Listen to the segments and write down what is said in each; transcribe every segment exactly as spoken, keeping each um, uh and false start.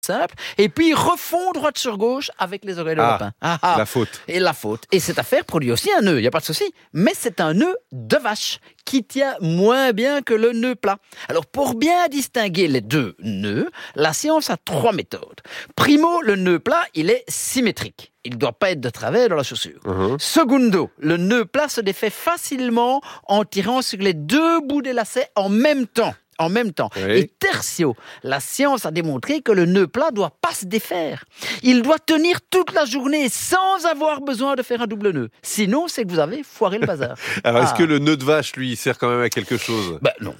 simple, et puis refond droite sur gauche avec les oreilles de Ah, lapin. Ah, ah. la faute. Et la faute. Et cette affaire produit aussi un nœud, il n'y a pas de souci. Mais c'est un nœud de vache qui tient moins bien que le nœud plat. Alors, pour bien distinguer les deux nœuds, la science a trois méthodes. Primo, le nœud plat, il est symétrique. Il ne doit pas être de travers dans la chaussure. Uh-huh. Secundo, le nœud plat se défait facilement en tirant sur les deux bouts des lacets en même temps. En même temps. Oui. Et tertio, la science a démontré que le nœud plat ne doit pas se défaire. Il doit tenir toute la journée sans avoir besoin de faire un double nœud. Sinon, c'est que vous avez foiré le bazar. Alors, est-ce Ah. que le nœud de vache, lui, il sert quand même à quelque chose? Ben non.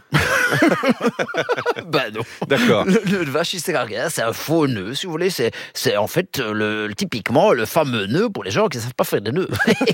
ben non. D'accord. Le nœud de vache, il sert à rien. C'est un faux nœud, si vous voulez. C'est, c'est en fait le, typiquement le fameux nœud pour les gens qui ne savent pas faire des nœuds.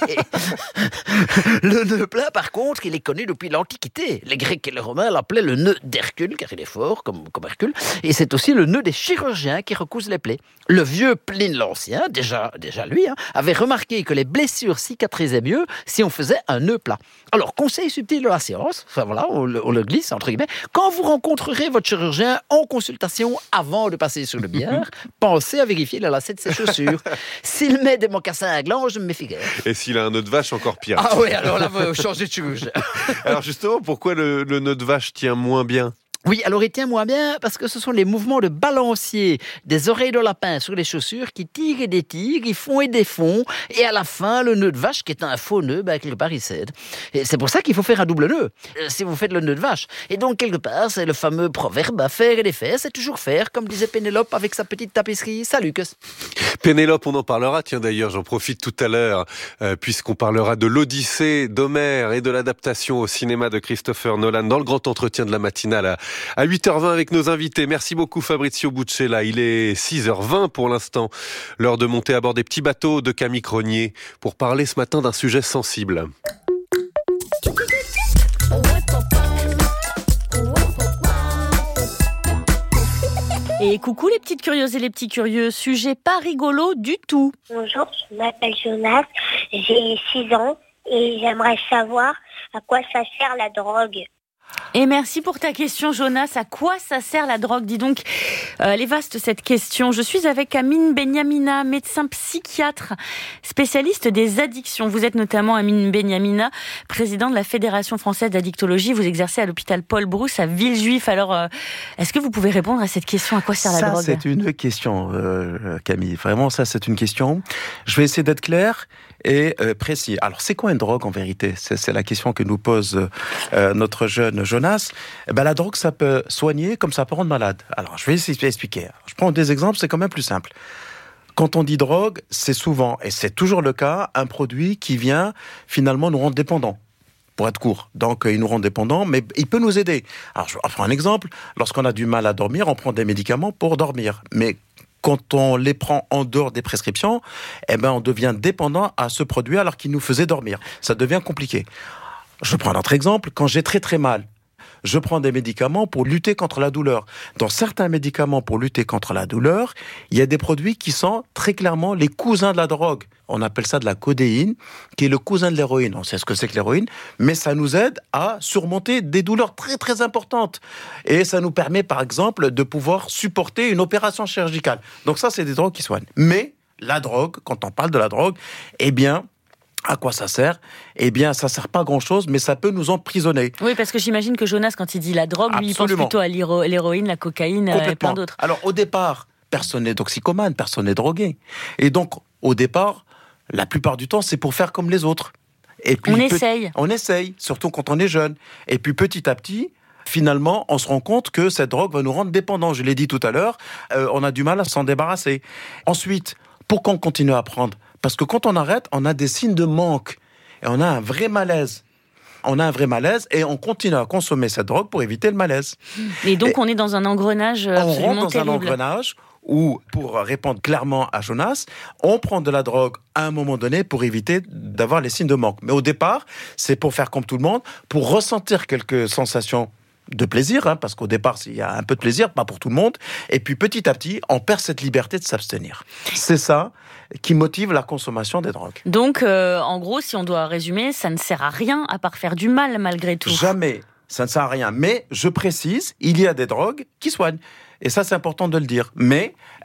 Le nœud plat, par contre, il est connu depuis l'Antiquité. Les Grecs et les Romains l'appelaient le nœud d'Hercule, car il est fort, comme, comme Hercule. Et c'est aussi le nœud des chirurgiens qui recousent les plaies. Le vieux Pline l'Ancien, déjà, déjà lui, hein, avait remarqué que les blessures cicatrisaient mieux si on faisait un nœud plat. Alors, conseil subtil de la science, enfin voilà, on le, on le glisse, entre guillemets, quand vous rencontrerez votre chirurgien en consultation avant de passer sur le billard, pensez à vérifier le lacet de ses chaussures. S'il met des mocassins à gland, je me méfie guère. Et s'il a un nœud de vache, encore pire. Ah oui, alors là, vous changez de chirurgien. Alors justement, pourquoi le, le nœud de vache tient moins bien? Oui, alors il tient moins bien parce que ce sont les mouvements de balancier des oreilles de lapin sur les chaussures qui tirent et détirent, ils font et défont, et à la fin, le nœud de vache, qui est un faux nœud, ben, quelque part, il cède. Et c'est pour ça qu'il faut faire un double nœud, euh, si vous faites le nœud de vache. Et donc, quelque part, c'est le fameux proverbe, à faire et défaire, c'est toujours faire, comme disait Pénélope avec sa petite tapisserie. Salut, que Pénélope, on en parlera. Tiens, d'ailleurs, j'en profite tout à l'heure, euh, puisqu'on parlera de l'Odyssée d'Homère et de l'adaptation au cinéma de Christopher Nolan dans le grand entretien de la matinale à, à huit heures vingt avec nos invités. Merci beaucoup Fabrizio Buccella. Il est six heures vingt pour l'instant. L'heure de monter à bord des petits bateaux de Camille Cronier pour parler ce matin d'un sujet sensible. Et coucou les petites curieuses et les petits curieux, sujet pas rigolo du tout. Bonjour, je m'appelle Jonas, j'ai six ans et j'aimerais savoir à quoi ça sert la drogue. Et merci pour ta question Jonas, à quoi ça sert la drogue? Dis donc, euh, elle est vaste cette question. Je suis avec Amine Benyamina, médecin psychiatre, spécialiste des addictions. Vous êtes notamment Amine Benyamina, président de la Fédération française d'addictologie. Vous exercez à l'hôpital Paul Brousse à Villejuif. Alors, euh, est-ce que vous pouvez répondre à cette question? À quoi sert la ça, drogue? Ça, c'est une question, euh, Camille. Vraiment, ça, c'est une question. Je vais essayer d'être clair et euh, précis. Alors, c'est quoi une drogue en vérité? c'est, c'est la question que nous pose euh, notre jeune Jonas. Eh ben, la drogue, ça peut soigner comme ça peut rendre malade. Alors, je vais essayer d'expliquer. Je prends des exemples, c'est quand même plus simple. Quand on dit drogue, c'est souvent, et c'est toujours le cas, un produit qui vient finalement nous rendre dépendants. Pour être court. Donc, il nous rend dépendants, mais il peut nous aider. Alors, je prends un exemple. Lorsqu'on a du mal à dormir, on prend des médicaments pour dormir. Mais quand on les prend en dehors des prescriptions, eh ben, on devient dépendant à ce produit alors qu'il nous faisait dormir. Ça devient compliqué. Je prends un autre exemple. Quand j'ai très très mal, je prends des médicaments pour lutter contre la douleur. Dans certains médicaments pour lutter contre la douleur, il y a des produits qui sont très clairement les cousins de la drogue. On appelle ça de la codéine, qui est le cousin de l'héroïne. On sait ce que c'est que l'héroïne, mais ça nous aide à surmonter des douleurs très très importantes. Et ça nous permet par exemple de pouvoir supporter une opération chirurgicale. Donc ça, c'est des drogues qui soignent. Mais la drogue, quand on parle de la drogue, eh bien... À quoi ça sert? Eh bien, ça sert pas à grand-chose, mais ça peut nous emprisonner. Oui, parce que j'imagine que Jonas, quand il dit la drogue, lui, il pense plutôt à l'héro- l'héroïne, la cocaïne et plein d'autres. Alors, au départ, personne n'est toxicomane, personne n'est drogué. Et donc, au départ, la plupart du temps, c'est pour faire comme les autres. Et puis, on peut- essaye. On essaye, surtout quand on est jeune. Et puis, petit à petit... Finalement, on se rend compte que cette drogue va nous rendre dépendants. Je l'ai dit tout à l'heure, euh, on a du mal à s'en débarrasser. Ensuite, pourquoi on continue à prendre? Parce que quand on arrête, on a des signes de manque. Et on a un vrai malaise. On a un vrai malaise et on continue à consommer cette drogue pour éviter le malaise. Et donc, et on est dans un engrenage absolument terrible. On rentre dans terrible. un engrenage où, pour répondre clairement à Jonas, on prend de la drogue à un moment donné pour éviter d'avoir les signes de manque. Mais au départ, c'est pour faire comme tout le monde, pour ressentir quelques sensations de plaisir, hein, parce qu'au départ, il y a un peu de plaisir, pas pour tout le monde. Et puis, petit à petit, on perd cette liberté de s'abstenir. C'est ça qui motive la consommation des drogues. Donc, euh, en gros, si on doit résumer, ça ne sert à rien à part faire du mal, malgré tout. Jamais. Ça ne sert à rien. Mais, je précise, il y a des drogues qui soignent. Et ça, c'est important de le dire. Mais